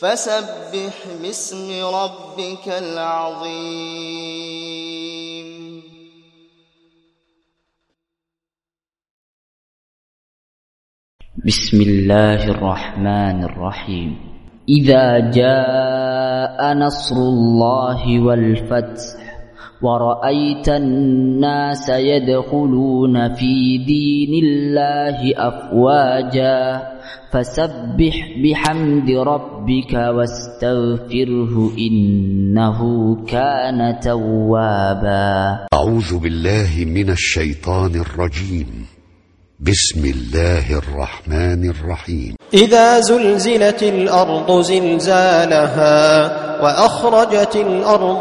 فسبح باسم ربك العظيم. بسم الله الرحمن الرحيم. إذا جاء نصر الله والفتح ورأيت الناس يدخلون في دين الله أفواجا فسبح بحمد ربك واستغفره إنه كان توابا. أعوذ بالله من الشيطان الرجيم. بسم الله الرحمن الرحيم. إذا زلزلت الأرض زلزالها وأخرجت الأرض